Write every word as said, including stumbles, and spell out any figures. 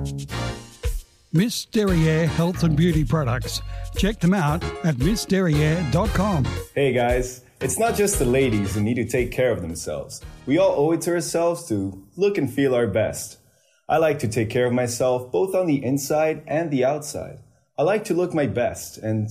Miss Derriere Health and Beauty Products. Check them out at miss derriere dot com. Hey guys, it's not just the ladies who need to take care of themselves. We all owe it to ourselves to look and feel our best. I like to take care of myself both on the inside and the outside. I like to look my best, and